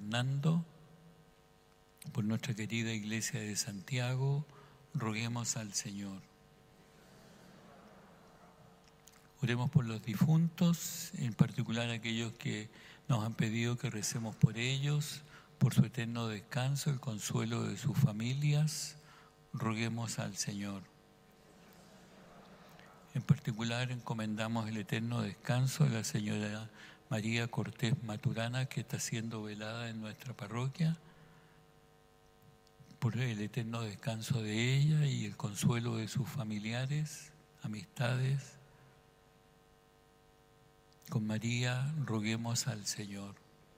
Fernando, por nuestra querida Iglesia de Santiago, roguemos al Señor. Oremos por los difuntos, en particular aquellos que nos han pedido que recemos por ellos, por su eterno descanso, el consuelo de sus familias. Roguemos al Señor. En particular encomendamos el eterno descanso de la señora María Cortés Maturana, que está siendo velada en nuestra parroquia, por el eterno descanso de ella y el consuelo de sus familiares, amistades. Con María roguemos al Señor.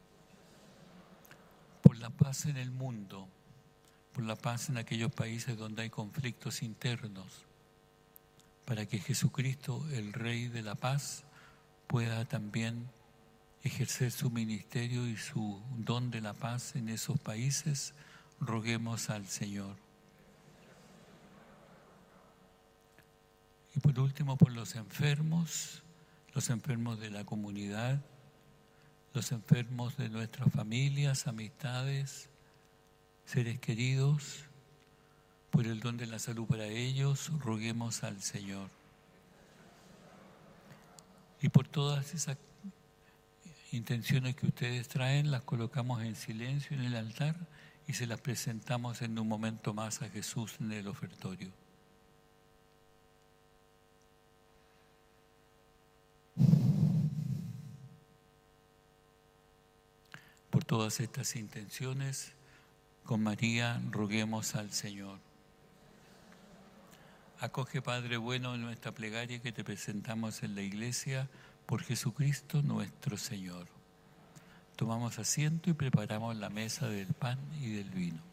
Por la paz en el mundo, por la paz en aquellos países donde hay conflictos internos, para que Jesucristo, el Rey de la Paz, pueda también ejercer su ministerio y su don de la paz en esos países, roguemos al Señor. Y por último, por los enfermos de la comunidad, los enfermos de nuestras familias, amistades, seres queridos, por el don de la salud para ellos, roguemos al Señor. Y por todas esas intenciones que ustedes traen, las colocamos en silencio en el altar y se las presentamos en un momento más a Jesús en el ofertorio. Por todas estas intenciones, con María roguemos al Señor. Acoge, Padre bueno, en nuestra plegaria que te presentamos en la Iglesia, por Jesucristo nuestro Señor. Tomamos asiento y preparamos la mesa del pan y del vino.